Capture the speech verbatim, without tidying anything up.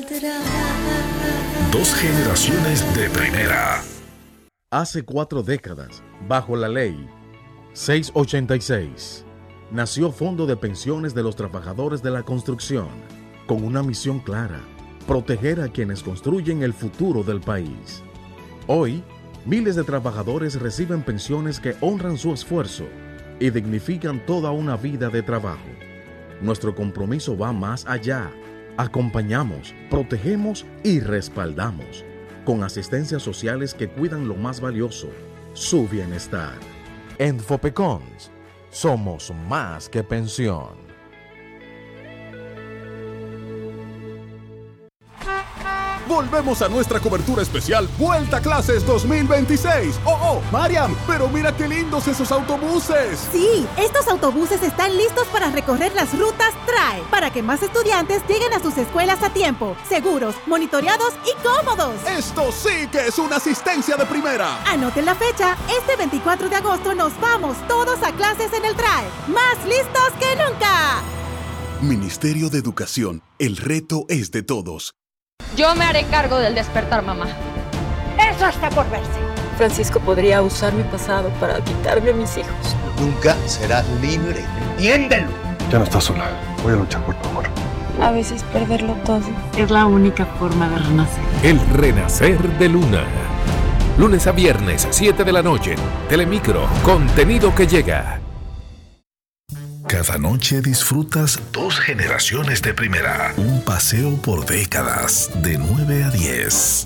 Dos generaciones de primera. Hace cuatro décadas, bajo la ley seiscientos ochenta y seis, nació Fondo de Pensiones de los Trabajadores de la Construcción, con una misión clara: proteger a quienes construyen el futuro del país. Hoy, miles de trabajadores reciben pensiones que honran su esfuerzo y dignifican toda una vida de trabajo. Nuestro compromiso va más allá. Acompañamos, protegemos y respaldamos, con asistencias sociales que cuidan lo más valioso, su bienestar. En Fopecons, somos más que pensión. Volvemos a nuestra cobertura especial Vuelta a Clases dos mil veintiséis. ¡Oh, oh! Mariam, pero mira qué lindos esos autobuses. Sí, estos autobuses están listos para recorrer las rutas T R A E, para que más estudiantes lleguen a sus escuelas a tiempo, seguros, monitoreados y cómodos. Esto sí que es una asistencia de primera. Anoten la fecha, este veinticuatro de agosto nos vamos todos a clases en el T R A E, más listos que nunca. Ministerio de Educación, el reto es de todos. Yo me haré cargo del despertar, mamá. Eso está por verse. Francisco podría usar mi pasado para quitarme a mis hijos. Nunca serás libre. ¡Entiéndelo! Ya no estás sola. Voy a luchar por tu amor. A veces perderlo todo es la única forma de renacer. El renacer de Luna. Lunes a viernes, siete de la noche. Telemicro. Contenido que llega. Cada noche disfrutas dos generaciones de primera. Un paseo por décadas, de nueve a diez.